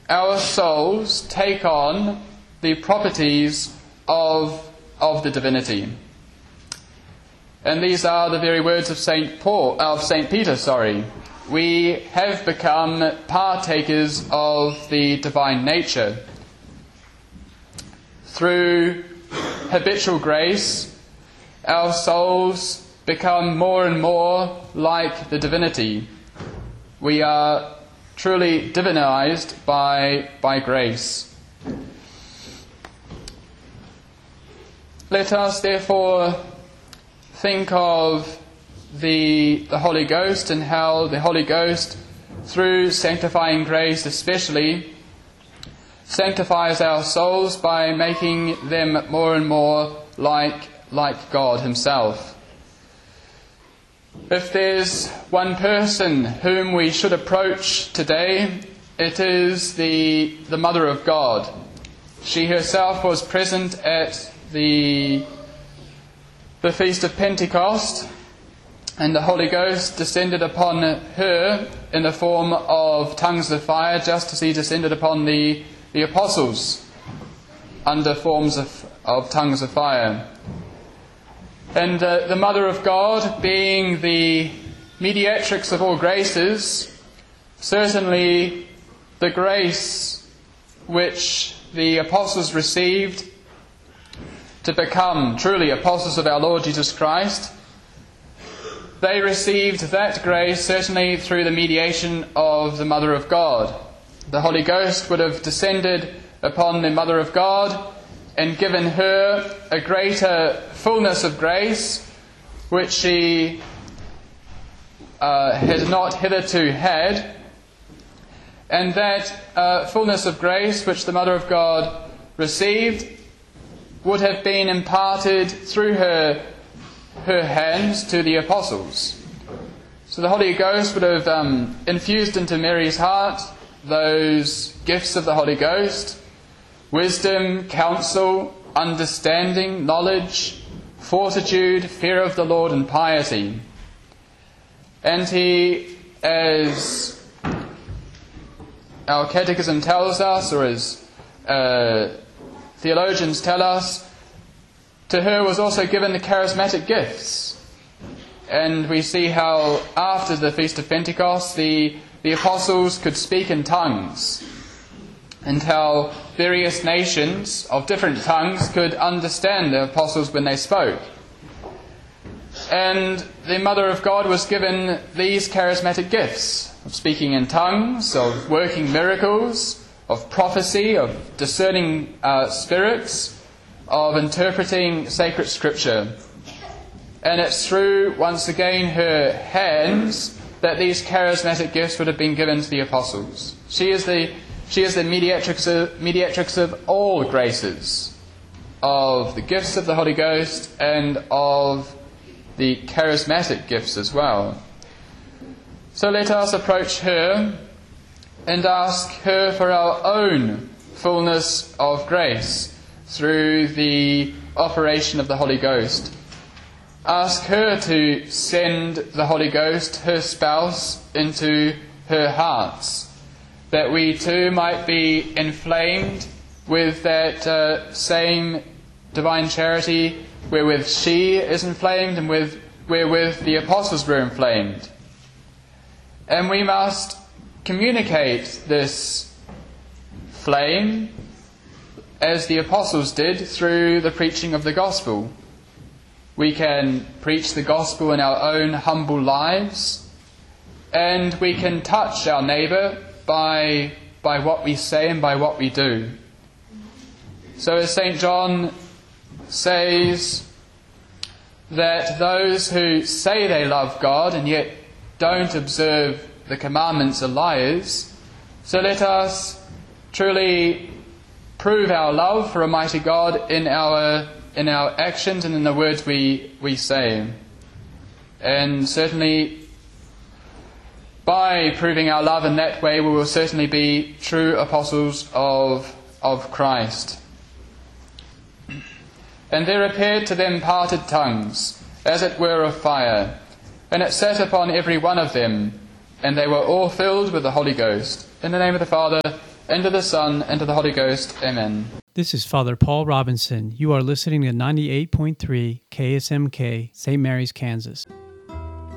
our souls take on the properties of the divinity. And these are the very words of St. Peter. We have become partakers of the divine nature. Through habitual grace, our souls become more and more like the divinity. We are truly divinized by grace. Let us therefore think of the Holy Ghost and how the Holy Ghost, through sanctifying grace especially, sanctifies our souls by making them more and more like God Himself. If there's one person whom we should approach today, it is the Mother of God. She herself was present at the Feast of Pentecost, and the Holy Ghost descended upon her in the form of tongues of fire, just as He descended upon the apostles under forms of tongues of fire. And the Mother of God, being the mediatrix of all graces, certainly the grace which the apostles received to become truly apostles of our Lord Jesus Christ, they received that grace certainly through the mediation of the Mother of God. The Holy Ghost would have descended upon the Mother of God and given her a greater fullness of grace which she had not hitherto had, and that fullness of grace which the Mother of God received would have been imparted through her hands to the apostles. So the Holy Ghost would have infused into Mary's heart those gifts of the Holy Ghost: wisdom, counsel, understanding, knowledge, fortitude, fear of the Lord, and piety. And He, as our catechism tells us, or as theologians tell us, to her was also given the charismatic gifts. And we see how after the Feast of Pentecost the apostles could speak in tongues, and how various nations of different tongues could understand the apostles when they spoke. And the Mother of God was given these charismatic gifts of speaking in tongues, of working miracles, of prophecy, of discerning spirits, of interpreting sacred scripture. And it's through, once again, her hands that these charismatic gifts would have been given to the apostles. She is the mediatrix of all graces, of the gifts of the Holy Ghost and of the charismatic gifts as well. So let us approach her and ask her for our own fullness of grace through the operation of the Holy Ghost. Ask her to send the Holy Ghost, her spouse, into her hearts, that we too might be inflamed with that same divine charity wherewith she is inflamed and wherewith the apostles were inflamed. And we must communicate this flame as the apostles did through the preaching of the gospel. We can preach the gospel in our own humble lives, and we can touch our neighbour by what we say and by what we do. So as St. John says, that those who say they love God and yet don't observe the commandments are liars. So let us truly prove our love for Almighty God in our actions and in the words we say. And certainly by proving our love in that way, we will certainly be true apostles of Christ. And there appeared to them parted tongues, as it were of fire, and it sat upon every one of them, And they were all filled with the Holy Ghost. In the name of the Father, and of the Son, and of the Holy Ghost. Amen. This is Father Paul Robinson. You are listening to 98.3 KSMK, St. Mary's, Kansas.